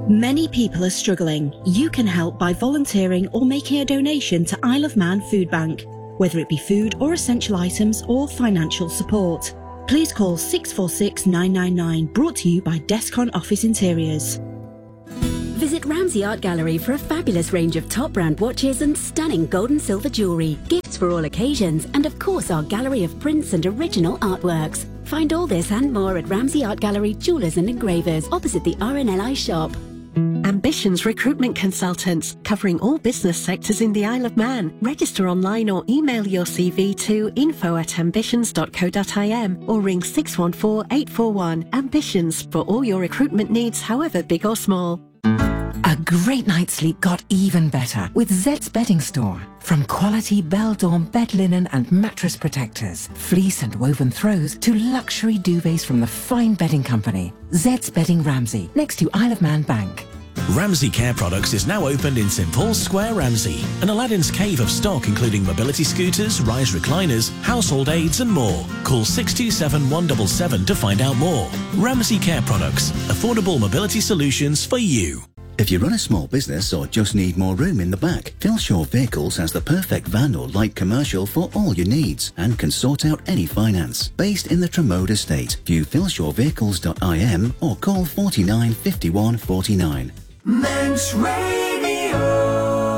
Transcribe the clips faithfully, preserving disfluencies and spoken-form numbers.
Many people are struggling. You can help by volunteering or making a donation to Isle of Man Food Bank, whether it be food or essential items or financial support. Please call six four six nine nine nine, brought to you by Descon Office Interiors. Visit Ramsey Art Gallery for a fabulous range of top brand watches and stunning gold and silver jewellery, gifts for all occasions, and of course our gallery of prints and original artworks. Find all this and more at Ramsey Art Gallery Jewellers and Engravers, opposite the R N L I shop. Ambitions Recruitment Consultants, covering all business sectors in the Isle of Man. Register online or email your C V to info at ambitions dot co dot im or ring six one four eight four one. Ambitions, for all your recruitment needs, however big or small. A great night's sleep got even better with Zed's Bedding Store. From quality Bell-Dawn bed linen and mattress protectors, fleece and woven throws, to luxury duvets from the fine bedding company. Zed's Bedding Ramsey, next to Isle of Man Bank. Ramsey Care Products is now opened in St Paul's Square, Ramsey. An Aladdin's cave of stock including mobility scooters, rise recliners, household aids and more. Call six two seven one seven seven to find out more. Ramsey Care Products, affordable mobility solutions for you. If you run a small business or just need more room in the back, Philshaw Vehicles has the perfect van or light commercial for all your needs and can sort out any finance. Based in the Tremode estate, view philshaw vehicles dot I M or call forty-nine fifty-one forty-nine. Men's Radio.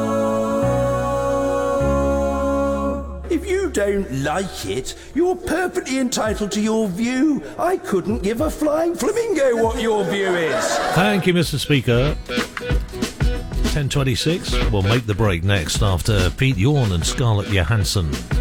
If you don't like it, you're perfectly entitled to your view. I couldn't give a flying flamingo what your view is. Thank you, Mister Speaker. ten twenty-six. We'll make the break next after Pete Yorn and Scarlett Johansson.